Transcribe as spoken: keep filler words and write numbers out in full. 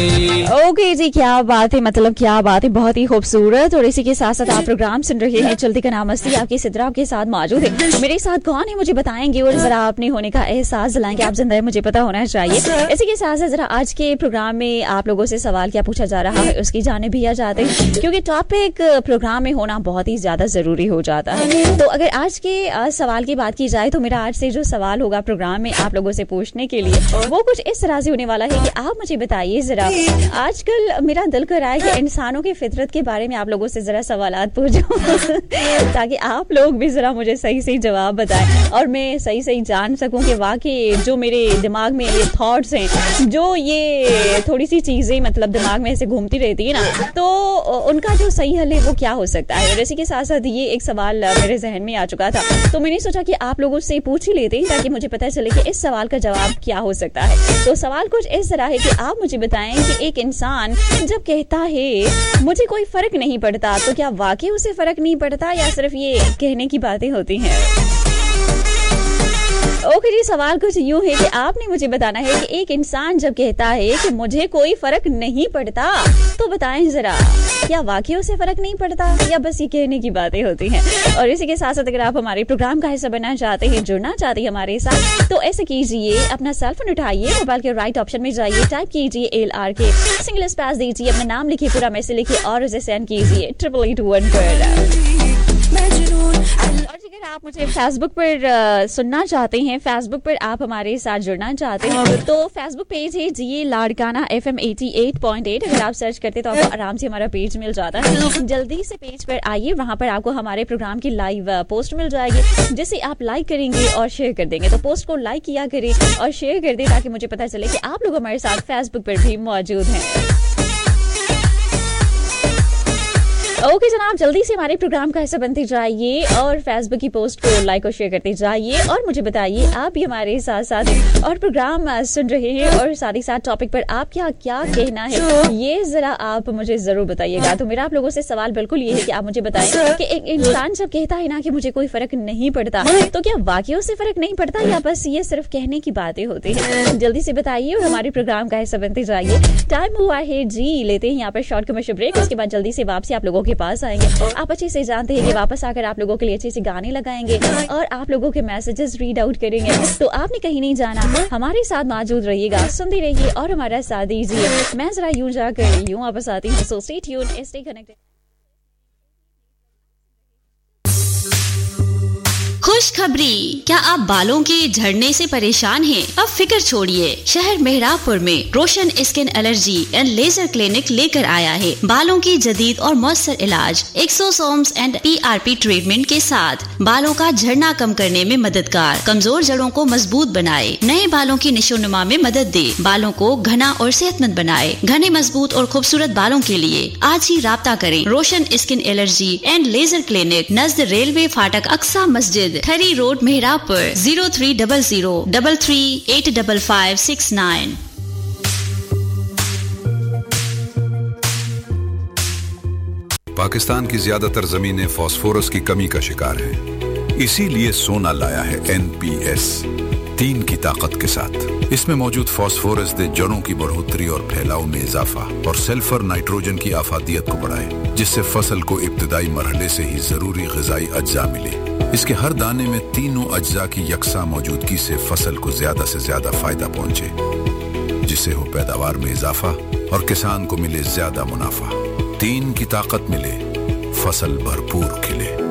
Okay जी, क्या बात है, मतलब क्या बात है, बहुत ही खूबसूरत। और इसी के साथ साथ आप प्रोग्राम सुन रहे हैं चलती का नाम मस्ती, आपकी सिद्रा आपके साथ मौजूद है। मेरे साथ कौन है मुझे बताएंगे और जरा अपने होने का एहसास दिलाएंगे। आप जिंदा है मुझे पता होना चाहिए। इसी के साथ साथ जरा आज के प्रोग्राम में आप लोगों से सवाल क्या पूछा जा रहा है उसकी जानिब भी आ जाते हैं, क्योंकि टॉपिक प्रोग्राम में होना बहुत ही ज्यादा जरूरी हो जाता है। तो अगर आज के सवाल की बात की जाए तो मेरा आज से जो सवाल होगा प्रोग्राम में आप लोगों से पूछने के लिए वो कुछ इस तरह से होने वाला है कि आप मुझे बताइए जरा, आजकल मेरा दिल कर रहा है कि इंसानों की फितरत के बारे में आप लोगों से जरा सवालात पूछूं ताकि आप लोग भी जरा मुझे सही सही जवाब बताएं और मैं सही सही जान सकूं कि वाकई जो मेरे दिमाग में ये थॉट्स हैं, जो ये थोड़ी सी चीजें मतलब दिमाग में ऐसे घूमती रहती है ना, तो उनका जो सही हल है वो क्या हो सकता है। और इसी के साथ साथ ये एक सवाल मेरे जहन में आ चुका था, तो मैंने सोचा कि आप लोगों से पूछ ही लेते हैं ताकि मुझे पता चले कि इस सवाल का जवाब क्या हो सकता है। तो सवाल कुछ इस तरह है कि आप मुझे बताएं कि एक इंसान जब कहता है मुझे कोई फर्क नहीं पड़ता, तो क्या वाकई उसे फर्क नहीं पड़ता या सिर्फ ये कहने की बातें होती हैं। ओके जी, सवाल कुछ यूं है कि आपने मुझे बताना है कि एक इंसान जब कहता है कि मुझे कोई फर्क नहीं पड़ता, तो बताएं जरा क्या वाकई उसे फर्क नहीं पड़ता या बस ये कहने की बातें होती हैं। और इसी के साथ साथ अगर आप हमारे प्रोग्राम का हिस्सा बनना चाहते हैं, जुड़ना चाहते हैं हमारे साथ, तो ऐसे कीजिए, अपना सेल फोन उठाइए, मोबाइल के राइट ऑप्शन में जाइए, टाइप कीजिए एल आर के, सिंगल स्पेस दीजिए, अपना नाम लिखिए, पूरा मैसेज लिखिए और उसे सेंड कीजिए ट्रिपल एट वन पर। और अगर आप मुझे फेसबुक पर आ, सुनना चाहते हैं, फेसबुक पर आप हमारे साथ जुड़ना चाहते हैं, तो फेसबुक पेज है जी Larkana F M eighty eight point eight. अगर आप सर्च करते तो आपको आराम से हमारा पेज मिल जाता है। जल्दी से पेज पर आइए, वहां पर आपको हमारे प्रोग्राम की लाइव पोस्ट मिल जाएगी, जिसे आप लाइक करेंगे और शेयर कर देंगे। तो पोस्ट को लाइक किया करें और शेयर कर दें ताकि मुझे पता चले कि आप लोग हमारे साथ फेसबुक पर भी मौजूद हैं। ओके okay, जनाब, जल्दी से हमारे प्रोग्राम का हिस्सा बनते जाइए और फेसबुक की पोस्ट को लाइक और शेयर करते जाइए और मुझे बताइए आप भी हमारे साथ साथ और प्रोग्राम सुन रहे हैं और साथ ही साथ टॉपिक पर आप क्या क्या कहना है ये जरा आप मुझे जरूर बताइएगा। तो मेरा आप लोगों से सवाल बिल्कुल ये है कि आप मुझे बताएं कि एक इंसान जब कहता है ना कि मुझे कोई फर्क नहीं पड़ता, तो क्या वाकई उससे फर्क नहीं पड़ता या बस ये सिर्फ कहने की बातें होती है। जल्दी से बताइए और हमारे प्रोग्राम का हिस्सा बनते जाइए। टाइम हुआ है जी, लेते हैं यहाँ पर शॉर्ट कमर्शियल ब्रेक, उसके बाद जल्दी से वापसी आप लोगों के पास आएंगे। आप अच्छे से जानते हैं कि वापस आकर आप लोगों के लिए अच्छे से गाने लगाएंगे और आप लोगों के मैसेजेस रीड आउट करेंगे। तो आपने कहीं नहीं जाना, हमारे साथ मौजूद रहिएगा, सुनते रहिए और हमारा साथ दीजिए। मैं जरा यूं जाकर यूं वापस आती हूँ। So stay tuned, stay connected. खुशखबरी, क्या आप बालों के झड़ने से परेशान हैं? अब फिक्र छोड़िए, शहर मेहराबपुर में रोशन skin allergy and laser clinic लेकर आया है बालों की जदीद और मौसर इलाज एक्सोसोम्स एंड पीआरपी ट्रीटमेंट के साथ बालों का झड़ना कम करने में मददगार, कमजोर जड़ों को मजबूत बनाए, नए बालों की निशोनुमा में मदद दे, बालों को घना और सेहतमंद बनाए। घने, मजबूत और खूबसूरत बालों के लिए आज ही राब्ता करें। रोशन skin allergy and laser clinic, Najd railway फाटक, अक्सा मस्जिद, थरी road, मेहराबपुर, zero three double zero double three eight double five six nine. Pakistan की ज्यादातर जमीनें फास्फोरस की कमी का शिकार हैं, इसीलिए सोना लाया है एन पी एस तीन की ताकत के साथ। इसमें मौजूद फास्फोरस दे जड़ों की बढ़ोतरी और फैलाव में इजाफा और सल्फर नाइट्रोजन की आफादियत को बढ़ाए, जिससे फसल को इब्तदाई मरहले से ही जरूरी ग़िज़ाई अज्जा मिले। इसके हर दाने में तीनों अज्जा की यकसा मौजूदगी से फसल को ज्यादा से ज्यादा फायदा पहुंचे, जिससे हो पैदावार में इजाफा और किसान को मिले ज्यादा मुनाफा। तीन की ताकत मिले, फसल भरपूर खिले।